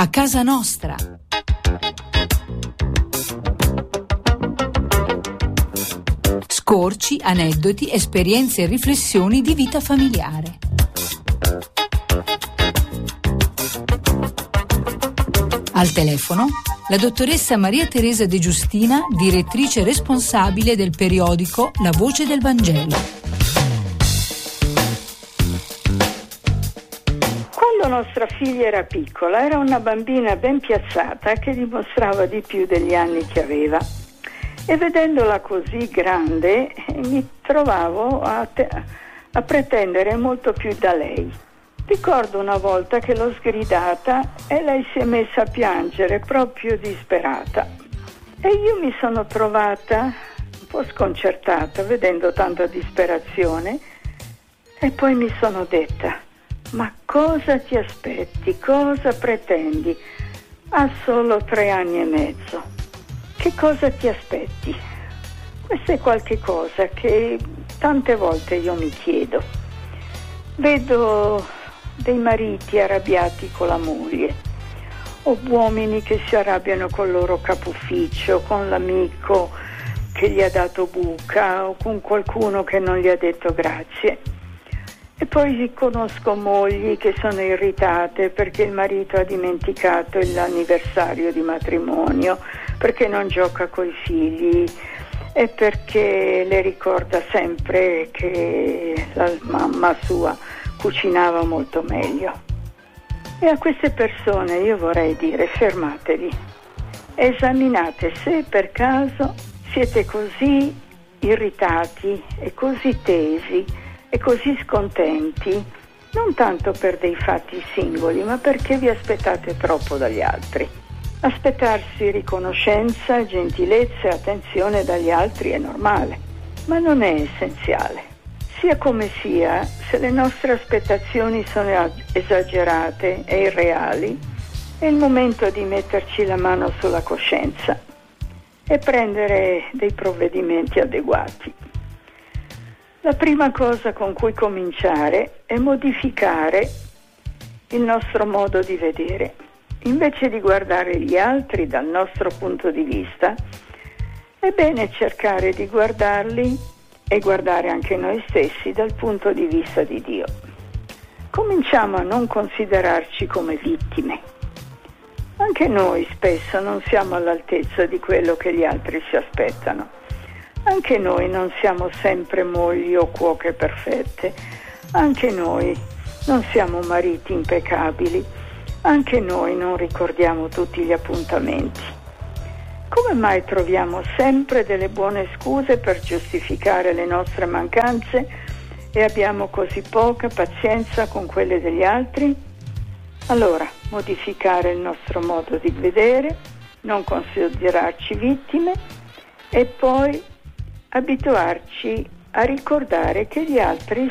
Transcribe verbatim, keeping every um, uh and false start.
A casa nostra. Scorci, aneddoti, esperienze e riflessioni di vita familiare. Al telefono la dottoressa Maria Teresa De Giustina, direttrice responsabile del periodico La Voce del Vangelo. Quando nostra figlia era piccola, era una bambina ben piazzata che dimostrava di più degli anni che aveva. E vedendola così grande mi trovavo a, te- a pretendere molto più da lei. Ricordo una volta che l'ho sgridata e lei si è messa a piangere proprio disperata. E io mi sono trovata un po' sconcertata vedendo tanta disperazione e poi mi sono detta: ma cosa ti aspetti? Cosa pretendi? Ha solo tre anni e mezzo. Che cosa ti aspetti? Questa è qualche cosa che tante volte io mi chiedo. Vedo dei mariti arrabbiati con la moglie, o uomini che si arrabbiano col loro capufficio, con l'amico che gli ha dato buca o con qualcuno che non gli ha detto grazie. E poi conosco mogli che sono irritate perché il marito ha dimenticato l'anniversario di matrimonio, perché non gioca coi figli e perché le ricorda sempre che la mamma sua cucinava molto meglio. E a queste persone io vorrei dire: fermatevi, esaminate se per caso siete così irritati e così tesi e così scontenti, non tanto per dei fatti singoli, ma perché vi aspettate troppo dagli altri. Aspettarsi riconoscenza, gentilezza e attenzione dagli altri è normale, ma non è essenziale. Sia come sia, se le nostre aspettazioni sono esagerate e irreali, è il momento di metterci la mano sulla coscienza e prendere dei provvedimenti adeguati. La prima cosa con cui cominciare è modificare il nostro modo di vedere. Invece di guardare gli altri dal nostro punto di vista, è bene cercare di guardarli e guardare anche noi stessi dal punto di vista di Dio. Cominciamo a non considerarci come vittime. Anche noi spesso non siamo all'altezza di quello che gli altri si aspettano. Anche noi non siamo sempre mogli o cuoche perfette. Anche noi non siamo mariti impeccabili. Anche noi non ricordiamo tutti gli appuntamenti. Come mai troviamo sempre delle buone scuse per giustificare le nostre mancanze e abbiamo così poca pazienza con quelle degli altri? Allora, modificare il nostro modo di vedere, non considerarci vittime e poi abituarci a ricordare che gli altri